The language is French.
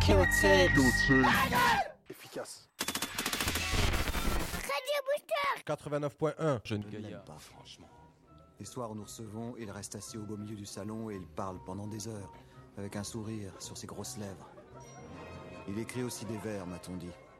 Kill tape. Efficace. Radio Booster. 89.1, jeune Je ne gaillard. l'aime pas, franchement. Les soirs où nous recevons, il reste assis au beau milieu du salon et il parle pendant des heures, avec un sourire sur ses grosses lèvres. Il écrit aussi des vers, m'a-t-on dit.